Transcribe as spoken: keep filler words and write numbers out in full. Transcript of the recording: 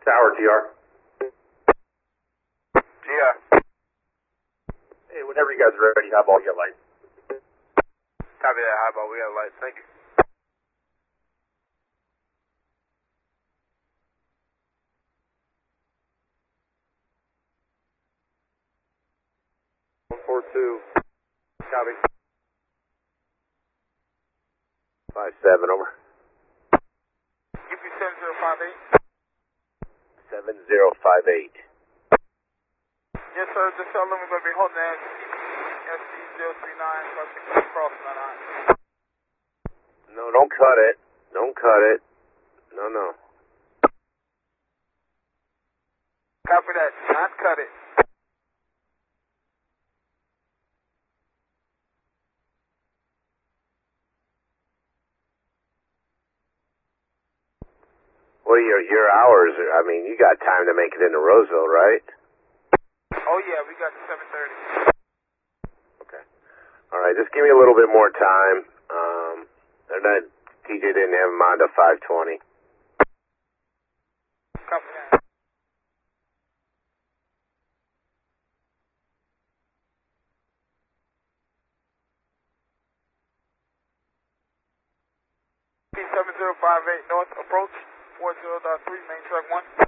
Tower, T R. T R. Hey, whenever you guys are ready, highball, you got lights. Copy that, highball. We got lights. Thank you. one four two. Copy. five seven, over. Give me seven zero five eight. seven zero five eight. Yes, sir. Just tell them we're going to be holding at S D zero three nine, cross nine nine. No, don't cut it. Don't cut it. No, no. Copy that. Not cut it. What are your, your hours? I mean, you got time to make it into Roseville, right? Oh, yeah. We got the seven thirty. Okay. All right, just give me a little bit more time. Um, they're not, T J didn't have them on to five twenty. Copy that. seven zero five eight north approach four zero three main track one.